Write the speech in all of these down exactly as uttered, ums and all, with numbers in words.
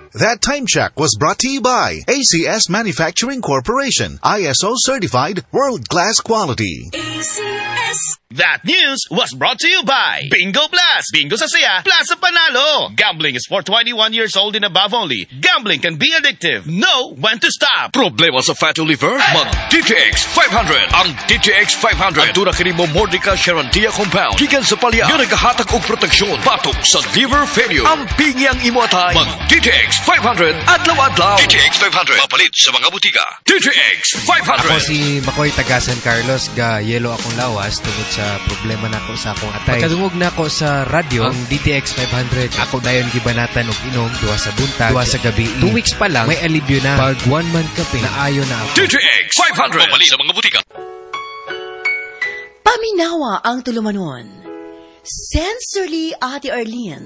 That time check was brought to you by A C S Manufacturing Corporation, I S O certified, world-class quality. A C S. That news was brought to you by Bingo Plus. Bingo sa saya, plus sa panalo. Gambling is for twenty-one years old and above only. Gambling can be addictive. Know when to stop. Problema sa fatty liver? Mag-D T X five hundred. Ang D T X five hundred. Ang tuna kini mo Mordica Charantia Compound. Gikan sa palya. Yung naghahatag og proteksyon. Batok sa liver failure. Ang pingyang imuatay. Mag-D T X five hundred. Adlaw-adlaw. D T X five hundred. Mapalit sa mga butika. D T X five hundred. Ako si Makoy taga San Carlos. Ga yelo akong lawas tungod sa problema na ako sa akong atay. Pagkadungog na ako sa radyo, ang D T X five hundred. Ako dayon gibanatan og inom duwa sa buntag, duwa sa gabi. Two weeks pa lang, may alibyo na. Pag one month kape, naayo na ako. D T X five hundred. Mapalit sa mga butika. Paminawa ang tulumanon. Sensorily, Ate Arlene.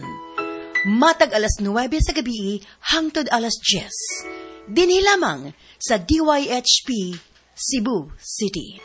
Matag alas nuwebe sa gabi hangtod alas diyes. Dinhi lamang sa D Y H P Cebu City.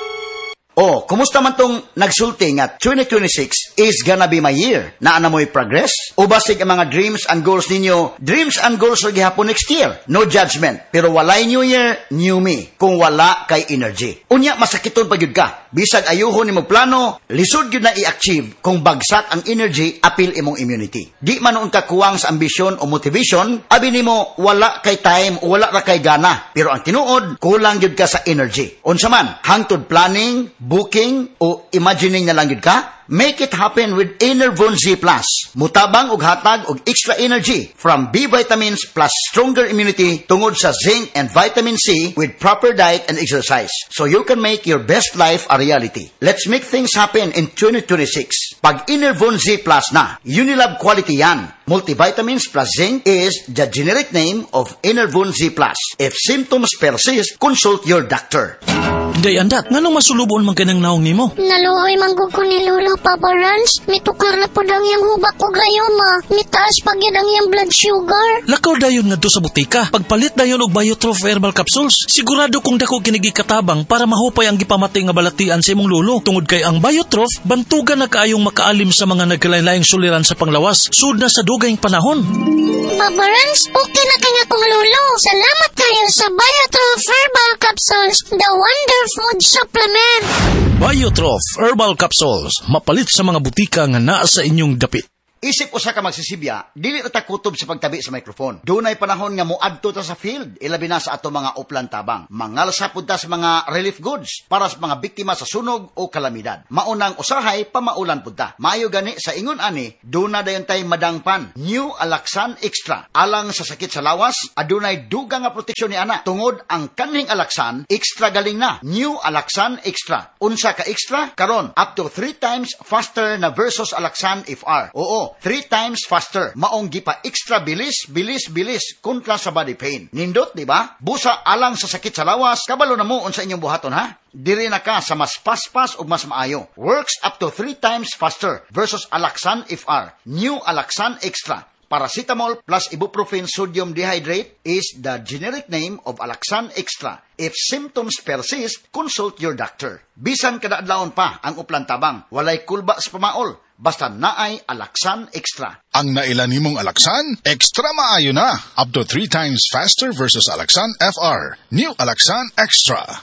Oh, kumusta man tong nagsulti nga twenty twenty-six is gonna be my year? Naa na mo'y progress? O basig ang mga dreams and goals ninyo? Dreams and goals sa gihapon next year. No judgment. Pero walay new year, new me. Kung wala kay energy. Unya, masakiton pa yun ka. Bisag ayuhon ni mo plano, lisod yun na i-achieve kung bagsak ang energy, apil imong immunity. Di man noon ka kuwang sa ambisyon o motivation, abi ni mo wala kay time o wala ra kay gana. Pero ang tinuod, kulang yun ka sa energy. Unsa man, hangtod planning, booking, o imagining na lang yun ka? Make it happen with Enervon Z Plus. Mutabang og hatag og extra energy from B vitamins plus stronger immunity tungod sa zinc and vitamin C with proper diet and exercise. So you can make your best life a reality. Let's make things happen in twenty twenty-six. Pag Enervon Z Plus na, Unilab quality yan. Multivitamins plus zinc is the generic name of Enervon Z Plus. If symptoms persist, consult your doctor. Day andat, nganong masulubon man kanang naong nimo? Naluoy manggug ko ni Lolo Papa Rans. Mitukar na po dang yung hubak ko gayoma. Mitaas pag yan ang yung blood sugar. Lakaw dayon nga do sa butika. Pagpalit dayon og Biotrof Herbal Capsules. Sigurado kung dako kinigi katabang para mahupay ang gipamati nga balatian sa imong lolo. Tungod kay ang Biotrof, bantugan na kaayong makaalim sa mga nagkalain-laing suliran sa panglawas. Sud na sa dugayng panahon. Papa Rans, okay na kanya kong lolo. Salamat kayo sa Biotrof Herbal Capsules. The Wonder Food Supplement. Biotrof Herbal Capsules. Mapalit sa mga butika nga naa sa inyong dapit. Isip usa ka magsisibya, dili ra ta kutob sa pagtabi sa microphone. Dunay panahon nga moadto ta sa field, ilabi na sa ato mga uplan tabang. Mangalsa pud ta sa mga relief goods para sa mga biktima sa sunog o kalamidad. Maunang usahay pamaulan pud ta. Maayo gani sa ingon ani, duna dayon tay madangpan. New Alaxan Extra. Alang sa sakit sa lawas, adunay dugang nga proteksyon ni ana. Tungod ang kaning Alaxan, extra galing na. New Alaxan Extra. Unsa ka extra? Karon up to three times faster na versus Alaxan F R. Oo, three times faster. Maong gipa extra bilis, bilis, bilis kontra sa body pain. Nindot, di ba? Busa alang sa sakit sa lawas, kabalo na mo unsa inyong buhaton ha? Diri na ka sa mas paspas o mas maayo. Works up to three times faster versus Alaxan F R. New Alaxan Extra. Paracetamol plus ibuprofen sodium dehydrate is the generic name of Alaxan Extra. If symptoms persist, consult your doctor. Bisan kada adlawon pa ang uplan tabang, walay kulba sa pamaol. Basta naay Alaxan Extra. Ang nailan nimong Alaxan, extra maayo na. Up to three times faster versus Alaxan F R. New Alaxan Extra.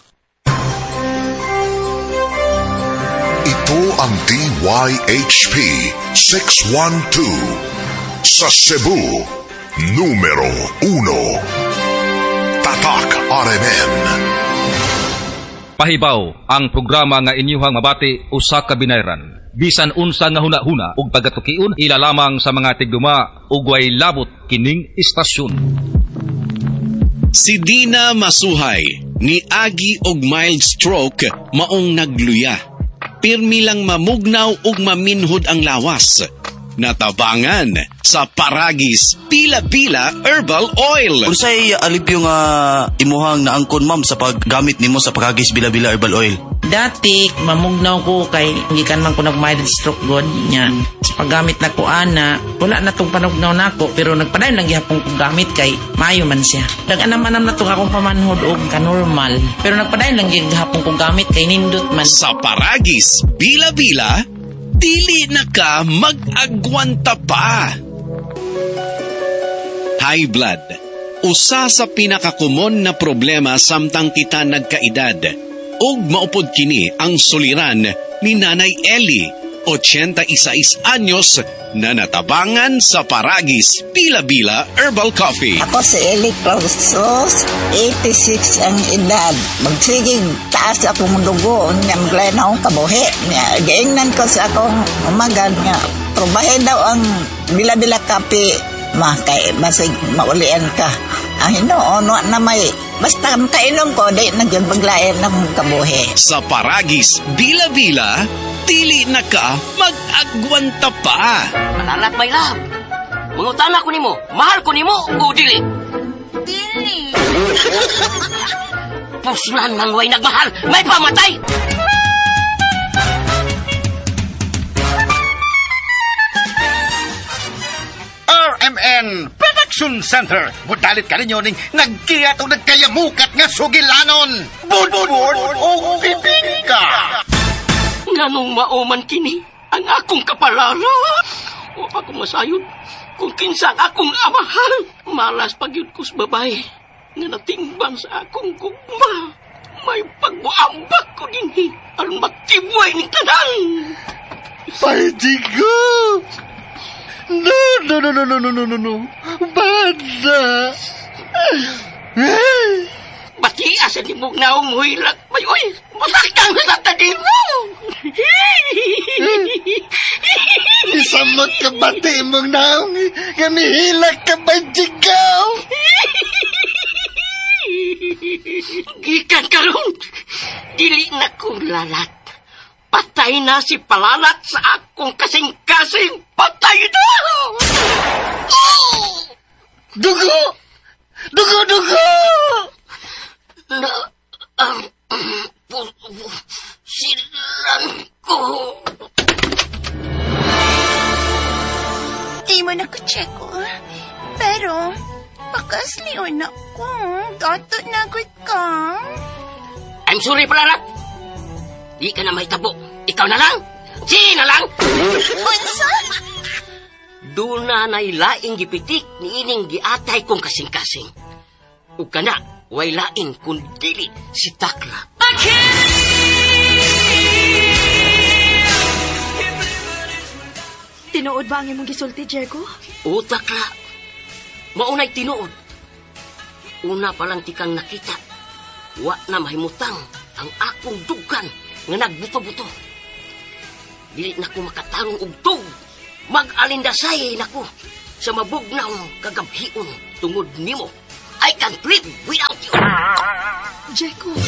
Ito ang D Y H P six one two. Sa Cebu, numero uno. Tatak R M N. Pahibaw ang programa nga inyuhang mabati usa ka binayran. Bisan unsa nga huna-huna ug pagatukiun ilalamang sa mga tigduma ug way labot kining istasyon. Si Dina Masuhay ni agi og mild stroke maong nagluya. Pirmi lang mamugnaw ug maminhod ang lawas. Natabangan sa Paragis Pila-Pila Herbal Oil. Unsay alipyo nga imuhang naangkon ma'am sa paggamit nimo sa Paragis Pila-Pila Herbal Oil? Dati mamugnaw ko kay gikan man ko nag mild stroke god nya. Sa paggamit na ko ana, wala na tong panugnaw nako pero nagpadayon lang gihapon ko gamit kay maayo man siya. Dag-anam-anam na tong akong pamanhod og ka-normal. Pero nagpadayon lang gihapon ko gamit kay nindot man. Sa Paragis Pila-Pila dili na ka mag-agwanta pa. high blood. Usa sa pinakakumon na problema samtang kita nagkaedad. Ug maupod kini ang suliran ni Nanay Ellie, eighty-six anyos, na natabangan sa Paragis Bila-Bila Herbal Coffee. Ako si Ellie Clausos, eighty-six ang edad. Magsiging taas akong dugo, niya maglayan akong kabuhi. Gaingnan ko sa akong umagan nga. Probahe daw ang Bila-Bila Coffee, ma, kay basig maulian ka. Ang hinoon, na may, basta kainom ko, di nagyan paglayan ng kabuhi. Sa Paragis Bila-Bila, dili na ka mag-agwanta pa. Malalat, my love. Mangutana ko nimo, mahal ko nimo o dili? Dili. Puslan man way nagmahal, may pamatay. R M N Production Center. Budalit ka ninyo ning nagkiyat o nagkayamukat nga sugilanon. Budbud o bibingka. Nganong mauman kini ang akong kapalaran. O ako masayod kung kinsa akong amahan. Malas pagyud ko sa babae nga natimbang sa akong gugma. May pagbuambak ko dinhi aron magtibuay ni tanan. Paidigo! No, no, no, no, no, no, no, no, no. Bada! Batia sa libog na umuhilag. May, oy, masaktan sa tadim mo! Isamot ka bati mong naong gamihilag ka ba, Jigaw? Gikan karon, dili na kong lalat. Patay na si Palalat sa akong kasing-kasing. Patay na! Oh! Dugo! Dugo, dugo! Na, ang, um, silan ko. Di mo na ko check ko. Pero, bakas liyon ako. Gato na agad ka. I'm sorry, Palalat. Di ka na may tabo. Ikaw na lang. Si na lang. Unsa? Doon na nailaing gipitik ni ining giatay kong kasing-kasing. Ug kana, way lain kung dili si Takla. Tinuod ba ang imong gisulti, Jericho? O, Takla. Maunay tinuod. Una pa lang tikang nakita. Wa na mahimutang ang akong dugan nga nagbuto-buto. Dili na ko makatarong og tug. Mag-alindasay na ko sa mabugnaw kagabhion tungod nimo. I can't live without you. Jeko.